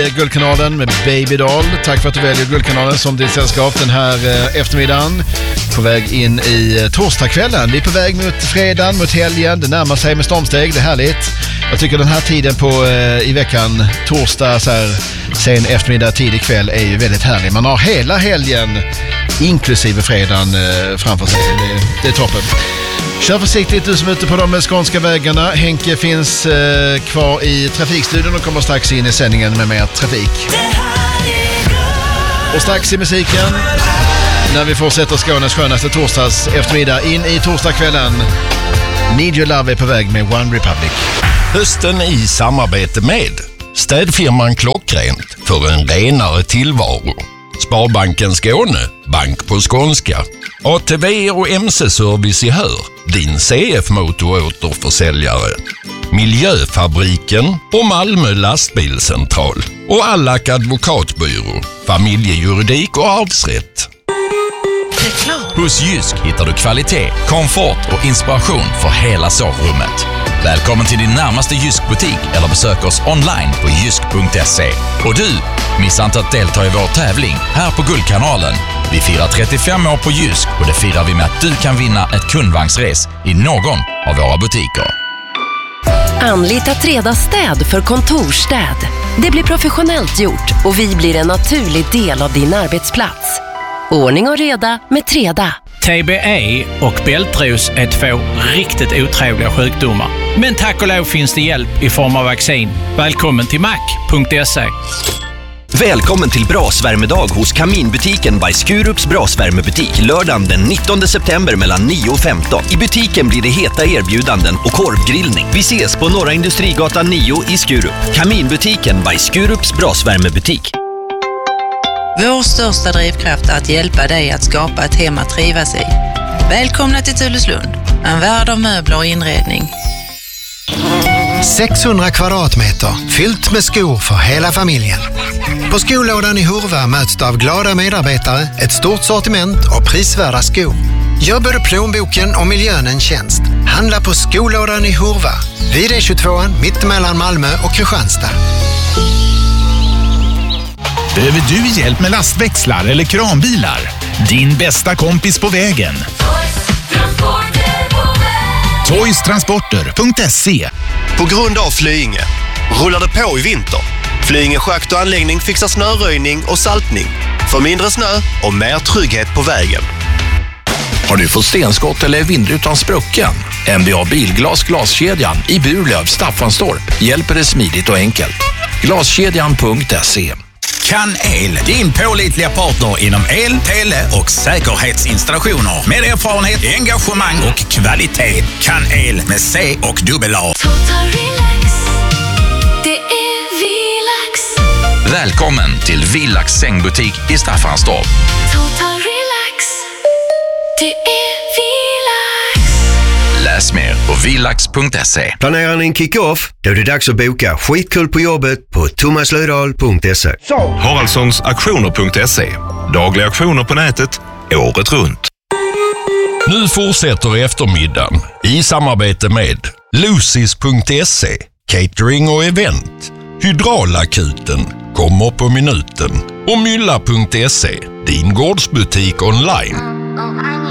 Guldkanalen med Baby Doll. Tack för att du väljer Guldkanalen som ditt sällskap den här eftermiddagen. På väg in i torsdagskvällen. Vi är på väg mot fredagen, mot helgen. Det närmar sig med stormsteg, det är härligt. Jag tycker den här tiden i veckan, torsdag, så här, sen eftermiddag, tidig kväll, är ju väldigt härlig. Man har hela helgen, inklusive fredagen, framför sig. Det är toppen. Kör försiktigt du som är ute på de skånska vägarna. Henke finns kvar i trafikstudion och kommer strax in i sändningen med mer trafik. Och strax i musiken, när vi fortsätter Skånes skönaste torsdags eftermiddag in i torsdagskvällen. Need Your Love är på väg med One Republic. Hösten i samarbete med städfirman Klockrent för en renare tillvaro. Sparbanken Skåne, bank på skånska. ATV och MC-service i Hör, din CF-motoråterförsäljare. Miljöfabriken och Malmö lastbilscentral. Och Allak advokatbyrå, familjejuridik och arvsrätt. Hos Jysk hittar du kvalitet, komfort och inspiration för hela sovrummet. Välkommen till din närmaste Jysk-butik eller besök oss online på jysk.se. Och du, missa inte att delta i vår tävling här på Guldkanalen. Vi firar 35 år på Jysk och det firar vi med att du kan vinna ett kundvagnsres i någon av våra butiker. Anlita Treda städ för kontorstäd. Det blir professionellt gjort och vi blir en naturlig del av din arbetsplats. Ordning och reda med Treda. TBE och bältros är två riktigt otrevliga sjukdomar. Men tack och lov finns det hjälp i form av vaccin. Välkommen till mac.se. Välkommen till Brasvärmedag hos Kaminbutiken by Skurups Brasvärmebutik lördagen den 19 september mellan 9 och 15. I butiken blir det heta erbjudanden och korvgrillning. Vi ses på Norra Industrigatan 9 i Skurup. Kaminbutiken by Skurups Brasvärmebutik. Vår största drivkraft är att hjälpa dig att skapa ett hem att trivas i. Välkomna till Tulleslund, en värld av möbler och inredning. 600 kvadratmeter, fyllt med skor för hela familjen. På skolådan i Hurva möts du av glada medarbetare, ett stort sortiment och prisvärda skor. Gör både plånboken och miljön en tjänst. Handla på skolådan i Hurva, vid E22 mittemellan Malmö och Kristianstad. Behöver du hjälp med lastväxlar eller kranbilar? Din bästa kompis på vägen. Toystransporter.se. På grund av Flyinge rullar det på i vinter. Flyinge schakt och anläggning fixar snöröjning och saltning. För mindre snö och mer trygghet på vägen. Har du fått stenskott eller vindrutan sprucken? MBA Bilglas glaskedjan i Burlöv, Staffanstorp hjälper dig smidigt och enkelt. Glaskedjan.se. Kan El, din pålitliga partner inom el, tele och säkerhetsinstallationer. Med erfarenhet, engagemang och kvalitet. Kan El med C och dubbel-A. Välkommen till Villax sängbutik i Staffanstorp. Läs mer på villax.se. Planerar ni en kick-off? Då är det dags att boka skitkul på jobbet på thomaslödahl.se. Haraldssonsaktioner.se. Dagliga aktioner på nätet, året runt. Nu fortsätter eftermiddagen i samarbete med Lucis.se, catering och event. Hydraulakuten kommer på minuten. Och Mylla.se, din gårdsbutik online.